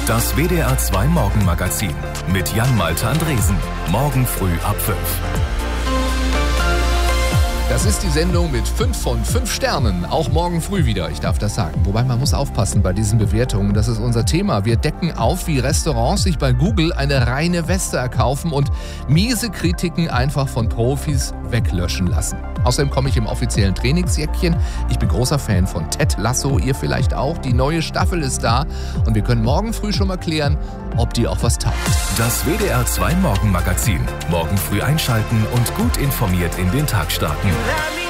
Das WDR 2 Morgenmagazin mit Jan-Malte Andresen. Morgen früh ab 5. Das ist die Sendung mit 5 von 5 Sternen. Auch morgen früh wieder, ich darf das sagen. Wobei man muss aufpassen bei diesen Bewertungen. Das ist unser Thema. Wir decken auf, wie Restaurants sich bei Google eine reine Weste erkaufen und miese Kritiken einfach von Profis weglöschen lassen. Außerdem komme ich im offiziellen Trainingsjäckchen. Ich bin großer Fan von Ted Lasso, ihr vielleicht auch. Die neue Staffel ist da und wir können morgen früh schon mal klären, ob die auch was taugt. Das WDR 2 Morgenmagazin. Morgen früh einschalten und gut informiert in den Tag starten.